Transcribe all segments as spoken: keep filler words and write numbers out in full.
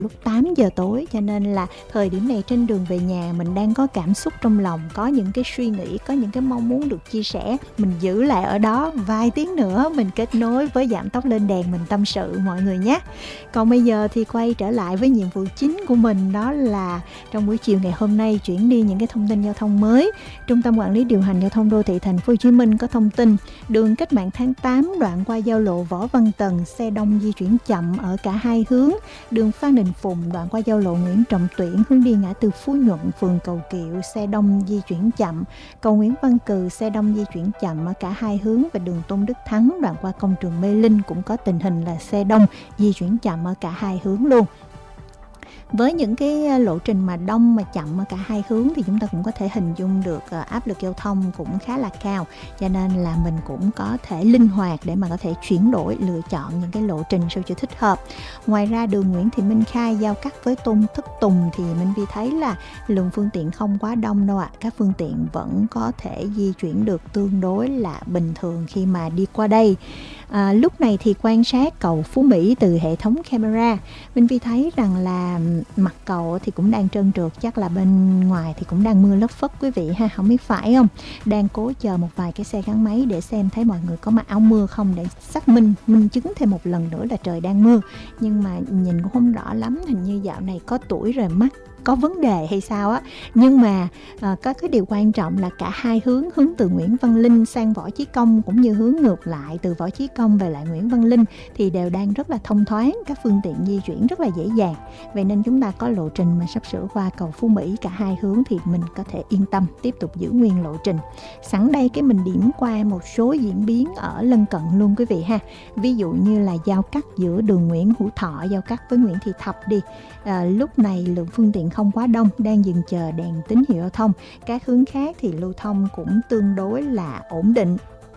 lúc tám giờ tối, cho nên là thời điểm này trên đường về nhà mình đang có cảm xúc trong lòng, có những cái suy nghĩ, có những cái mong muốn được chia sẻ. Mình giữ lại ở đó vài tiếng nữa mình kết nối với Giảm Tốc Lên Đèn, mình tâm sự mọi người nhé. Còn bây giờ thì quay trở lại với nhiệm vụ chính của mình, đó là trong buổi chiều ngày hôm nay chuyển đi những cái thông tin giao thông mới. Trung tâm Quản lý Điều hành Giao thông Đô thị Thành phố Hồ Chí Minh có thông tin đường Cách mạng tháng tám đoạn qua giao lộ Võ Văn Tần xe đông di chuyển chậm ở cả hai hướng. Đường Phan Đình Phùng đoạn qua giao lộ Nguyễn Trọng Tuyển hướng đi ngã tư Phú Nhuận phường Cầu Kiệu xe đông di chuyển chậm. Cầu Nguyễn Văn Cừ xe đông di chuyển chậm ở cả hai hướng, và đường Tôn Đức Thắng đoạn qua công trường Mê Linh cũng có tình hình là xe đông di chuyển chậm ở cả hai hướng luôn. Với những cái lộ trình mà đông mà chậm ở cả hai hướng thì chúng ta cũng có thể hình dung được áp lực giao thông cũng khá là cao, cho nên là mình cũng có thể linh hoạt để mà có thể chuyển đổi, lựa chọn những cái lộ trình sao cho thích hợp. Ngoài ra đường Nguyễn Thị Minh Khai giao cắt với Tôn Thất Tùng thì Minh Vi thấy là lượng phương tiện không quá đông đâu ạ. À. Các phương tiện vẫn có thể di chuyển được tương đối là bình thường khi mà đi qua đây. À, lúc này thì quan sát cầu Phú Mỹ từ hệ thống camera, Minh Vi thấy rằng là mặt cầu thì cũng đang trơn trượt, chắc là bên ngoài thì cũng đang mưa lất phất quý vị ha, không biết phải không? Đang cố chờ một vài cái xe gắn máy để xem thấy mọi người có mặc áo mưa không, để xác minh, minh chứng thêm một lần nữa là trời đang mưa. Nhưng mà nhìn cũng không rõ lắm, hình như dạo này có tuổi rồi mắt có vấn đề hay sao á. Nhưng mà à, có cái điều quan trọng là cả hai hướng, hướng từ Nguyễn Văn Linh sang Võ Chí Công cũng như hướng ngược lại từ Võ Chí Công về lại Nguyễn Văn Linh thì đều đang rất là thông thoáng, các phương tiện di chuyển rất là dễ dàng. Vậy nên chúng ta có lộ trình mà sắp sửa qua cầu Phú Mỹ cả hai hướng thì mình có thể yên tâm tiếp tục giữ nguyên lộ trình. Sẵn đây cái mình điểm qua một số diễn biến ở lân cận luôn quý vị ha. Ví dụ như là giao cắt giữa đường Nguyễn Hữu Thọ giao cắt với Nguyễn Thị Thập đi. À, lúc này lượng phương tiện không quá đông, đang dừng chờ đèn tín hiệu giao thông. Các hướng khác thì lưu thông cũng tương đối là ổn định.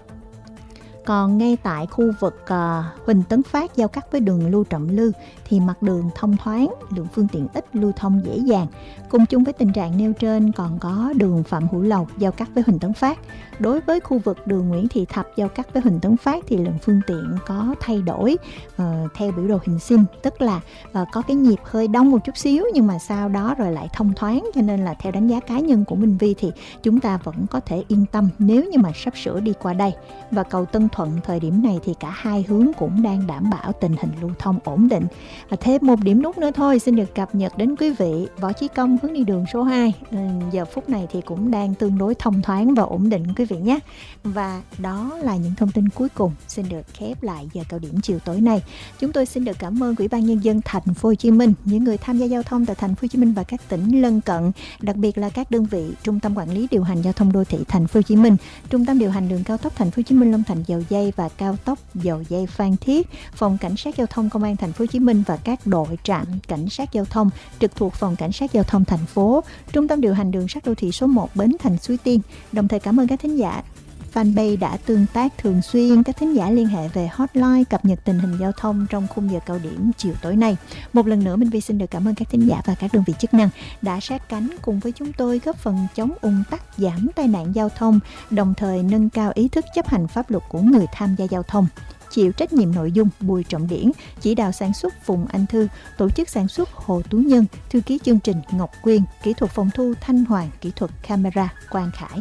Còn ngay tại khu vực uh, Huỳnh Tấn Phát giao cắt với đường Lưu Trọng Lư thì mặt đường thông thoáng, lượng phương tiện ít, lưu thông dễ dàng. Cùng chung với tình trạng nêu trên còn có đường Phạm Hữu Lộc giao cắt với Huỳnh Tấn Phát. Đối với khu vực đường Nguyễn Thị Thập giao cắt với Huỳnh Tấn Phát thì lượng phương tiện có thay đổi uh, theo biểu đồ hình sin, tức là uh, có cái nhịp hơi đông một chút xíu nhưng mà sau đó rồi lại thông thoáng, cho nên là theo đánh giá cá nhân của Minh Vi thì chúng ta vẫn có thể yên tâm nếu như mà sắp sửa đi qua đây. Và cầu Tân Thuận thời điểm này thì cả hai hướng cũng đang đảm bảo tình hình lưu thông ổn định. À, thêm một điểm nút nữa thôi xin được cập nhật đến quý vị. Võ Chí Công hướng đi đường số hai ừ, giờ phút này thì cũng đang tương đối thông thoáng và ổn định quý vị nhé. Và đó là những thông tin cuối cùng xin được khép lại giờ cao điểm chiều tối nay. Chúng tôi xin được cảm ơn Ủy ban Nhân dân Thành phố Hồ Chí Minh, những người tham gia giao thông tại Thành phố Hồ Chí Minh và các tỉnh lân cận, đặc biệt là các đơn vị Trung tâm Quản lý Điều hành Giao thông Đô thị Thành phố Hồ Chí Minh, Trung tâm Điều hành Đường cao tốc Thành phố Hồ Chí Minh Long Thành Dầu Giây và cao tốc Dầu Giây Phan Thiết, Phòng Cảnh sát Giao thông Công an Thành phố Hồ Chí Minh và các đội trạm cảnh sát giao thông trực thuộc Phòng Cảnh sát Giao thông thành phố, Trung tâm Điều hành Đường sắt Đô thị số một Bến Thành Suối Tiên. Đồng thời cảm ơn các thính giả fanpage đã tương tác thường xuyên, các thính giả liên hệ về hotline cập nhật tình hình giao thông trong khung giờ cao điểm chiều tối nay. Một lần nữa Minh Vi xin được cảm ơn các thính giả và các đơn vị chức năng đã sát cánh cùng với chúng tôi góp phần chống ùn tắc, giảm tai nạn giao thông, đồng thời nâng cao ý thức chấp hành pháp luật của người tham gia giao thông. Chịu trách nhiệm nội dung Bùi Trọng Điển, chỉ đạo sản xuất Phùng Anh Thư, tổ chức sản xuất Hồ Tú Nhân, thư ký chương trình Ngọc Quyên, kỹ thuật phòng thu Thanh Hoàng, kỹ thuật camera Quang Khải.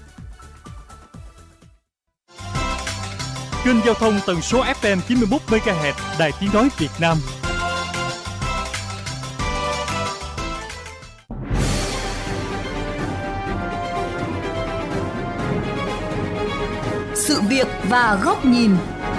Kênh giao thông tần số ép em chín mươi mốt mê ga héc Đài Tiếng nói Việt Nam. Sự việc và góc nhìn.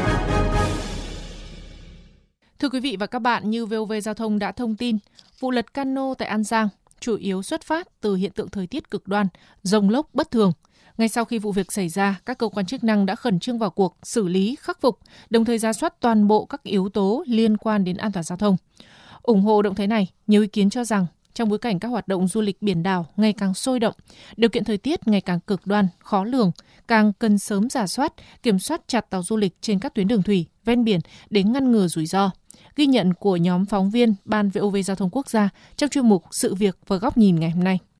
Thưa quý vị và các bạn, như vê o vê Giao thông đã thông tin, vụ lật cano tại An Giang chủ yếu xuất phát từ hiện tượng thời tiết cực đoan, dông lốc bất thường. Ngay sau khi vụ việc xảy ra, các cơ quan chức năng đã khẩn trương vào cuộc, xử lý, khắc phục, đồng thời rà soát toàn bộ các yếu tố liên quan đến an toàn giao thông. Ủng hộ động thái này, nhiều ý kiến cho rằng trong bối cảnh các hoạt động du lịch biển đảo ngày càng sôi động, điều kiện thời tiết ngày càng cực đoan, khó lường, càng cần sớm rà soát, kiểm soát chặt tàu du lịch trên các tuyến đường thủy, ven biển để ngăn ngừa rủi ro. Ghi nhận của nhóm phóng viên Ban vê o vê Giao thông Quốc gia trong chuyên mục Sự việc và góc nhìn ngày hôm nay.